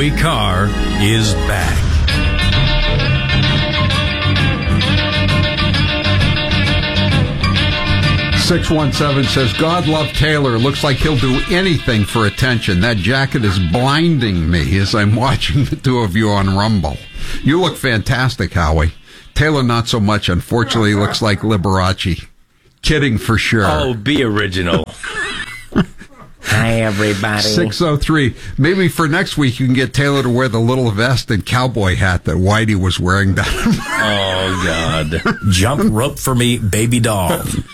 Howie Carr is back. .617 says, God love Taylor. Looks like he'll do anything for attention. That jacket is blinding me as I'm watching the two of you on Rumble. You look fantastic, Howie. Taylor, not so much. Unfortunately, looks like Liberace. Kidding for sure. Oh, be original. Hi, everybody. 603. Maybe for next week you can get Taylor to wear the little vest and cowboy hat that Whitey was wearing down. Oh, God. Jump rope for me, baby doll.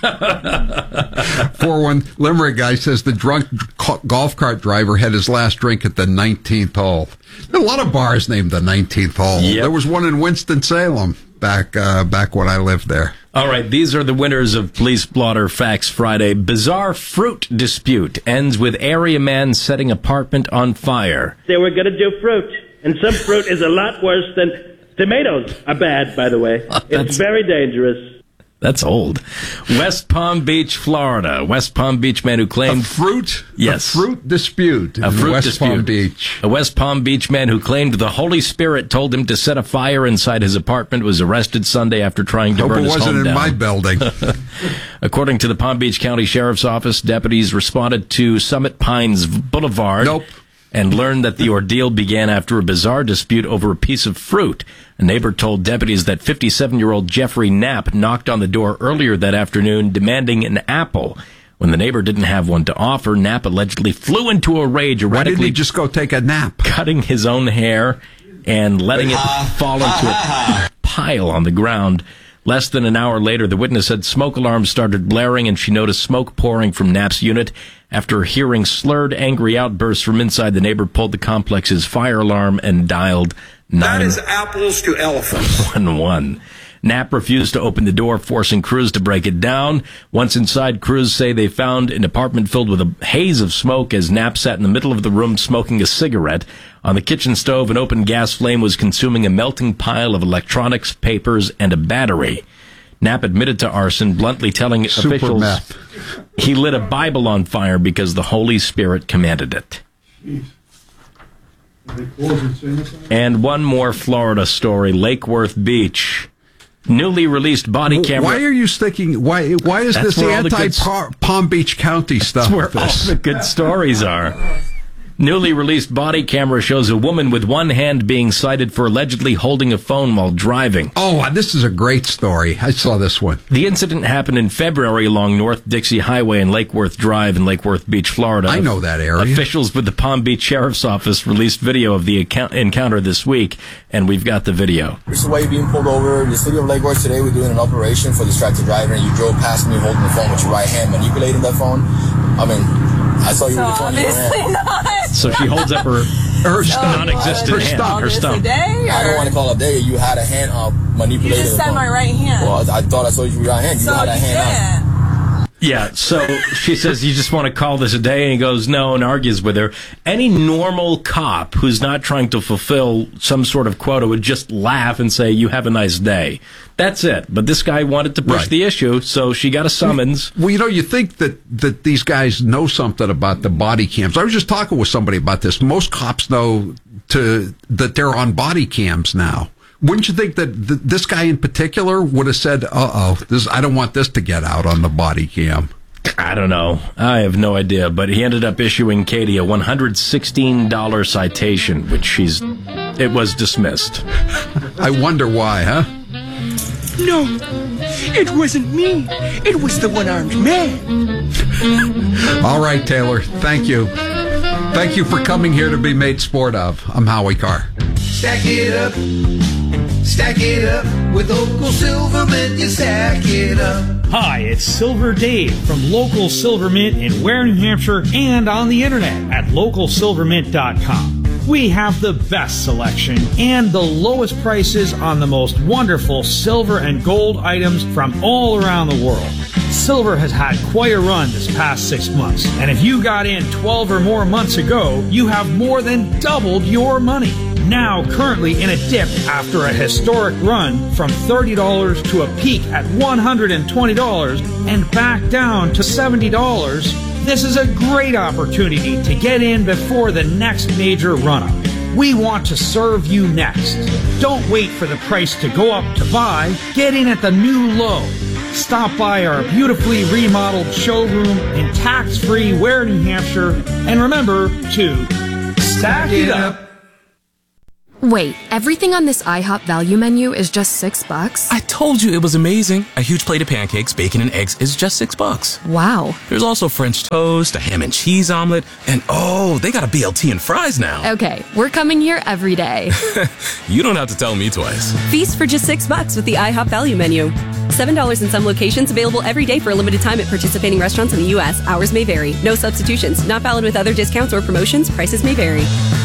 4-1 Limerick guy says the drunk golf cart driver had his last drink at the 19th hole. There are a lot of bars named the 19th hole. Yep. There was one in Winston-Salem back when I lived there. All right, these are the winners of Police Blotter Facts Friday. Bizarre fruit dispute ends with area man setting apartment on fire. They were going to do fruit, and some fruit is a lot worse than tomatoes are bad, by the way. It's very dangerous. That's old. West Palm Beach, Florida. West Palm Beach man who claimed... A fruit dispute in West Palm Beach. A West Palm Beach man who claimed the Holy Spirit told him to set a fire inside his apartment was arrested Sunday after trying to burn his home down. Hope it wasn't in my building. According to the Palm Beach County Sheriff's Office, deputies responded to Summit Pines Boulevard and learned that the ordeal began after a bizarre dispute over a piece of fruit. A neighbor told deputies that 57-year-old Jeffrey Knapp knocked on the door earlier that afternoon demanding an apple. When the neighbor didn't have one to offer, Knapp allegedly flew into a rage, erratically... Why didn't he just go take a nap? Cutting his own hair and letting it fall into a pile on the ground. Less than an hour later, the witness said smoke alarms started blaring and she noticed smoke pouring from Knapp's unit. After hearing slurred, angry outbursts from inside, the neighbor pulled the complex's fire alarm and dialed 911. That is apples to elephants. Knapp refused to open the door, forcing crews to break it down. Once inside, crews say they found an apartment filled with a haze of smoke as Knapp sat in the middle of the room smoking a cigarette. On the kitchen stove, an open gas flame was consuming a melting pile of electronics, papers, and a battery. Knapp admitted to arson, bluntly telling officials he lit a Bible on fire because the Holy Spirit commanded it. And one more Florida story, Lake Worth Beach. Newly released body camera. Why are you sticking? Why is That's this anti-Palm Beach County stuff? That's where all the good stories are. Newly released body camera shows a woman with one hand being cited for allegedly holding a phone while driving. Oh, this is a great story. I saw this one. The incident happened in February along North Dixie Highway and Lake Worth Drive in Lake Worth Beach, Florida. I know that area. Officials with the Palm Beach Sheriff's Office released video of the encounter this week, and we've got the video. This is why you're being pulled over. The city of Lake Worth today, we're doing an operation for distracted driver, and you drove past me holding the phone with your right hand, manipulating that phone. I mean, I saw you with the phone in your hand. Not. So she holds up her non-existent hand, her stump. I don't want to call it a day. You had a hand manipulating. You just the said phone. my right hand. Well, I thought I saw you with your right hand. You had a hand out. Yeah, so she says, you just want to call this a day? And he goes, no, and argues with her. Any normal cop who's not trying to fulfill some sort of quota would just laugh and say, you have a nice day. That's it. But this guy wanted to push the issue, so she got a summons. Well, you think that these guys know something about the body cams. I was just talking with somebody about this. Most cops know that they're on body cams now. Wouldn't you think that this guy in particular would have said, I don't want this to get out on the body cam? I don't know. I have no idea. But he ended up issuing Katie a $116 citation, which it was dismissed. I wonder why, huh? No, it wasn't me. It was the one-armed man. All right, Taylor. Thank you. Thank you for coming here to be made sport of. I'm Howie Carr. Stack it up with Local Silvermint, you stack it up. Hi, it's Silver Dave from Local Silvermint in Ware, New Hampshire, and on the internet at localsilvermint.com. We have the best selection and the lowest prices on the most wonderful silver and gold items from all around the world. Silver has had quite a run this past 6 months, and if you got in 12 or more months ago, you have more than doubled your money. Now currently in a dip after a historic run from $30 to a peak at $120 and back down to $70, this is a great opportunity to get in before the next major run-up. We want to serve you next. Don't wait for the price to go up to buy. Get in at the new low. Stop by our beautifully remodeled showroom in tax-free Ware, New Hampshire, and remember to stack it up. Wait, everything on this IHOP value menu is just $6? I told you it was amazing. A huge plate of pancakes, bacon, and eggs is just $6. Wow. There's also French toast, a ham and cheese omelet, and oh, they got a BLT and fries now. Okay, we're coming here every day. You don't have to tell me twice. Feast for just $6 with the IHOP value menu. $7 in some locations, available every day for a limited time at participating restaurants in the U.S. Hours may vary. No substitutions. Not valid with other discounts or promotions. Prices may vary.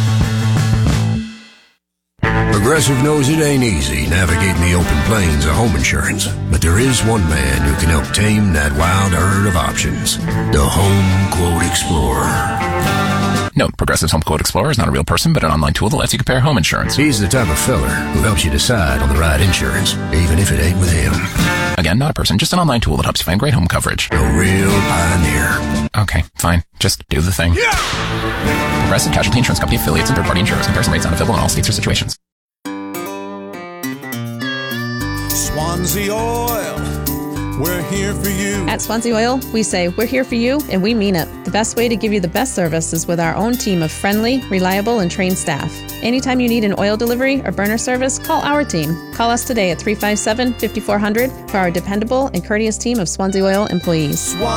Progressive knows it ain't easy navigating the open plains of home insurance, but there is one man who can help tame that wild herd of options. The Home Quote Explorer. Note, Progressive's Home Quote Explorer is not a real person, but an online tool that lets you compare home insurance. He's the type of feller who helps you decide on the right insurance, even if it ain't with him. Again, not a person, just an online tool that helps you find great home coverage. A real pioneer. Okay, fine. Just do the thing. Yeah! Progressive Casualty Insurance Company affiliates and third-party insurers. Comparison rates not available in all states or situations. Swansea Oil, we're here for you. At Swansea Oil, we say we're here for you, and we mean it. The best way to give you the best service is with our own team of friendly, reliable, and trained staff. Anytime you need an oil delivery or burner service, call our team. Call us today at 357-5400 for our dependable and courteous team of Swansea Oil employees.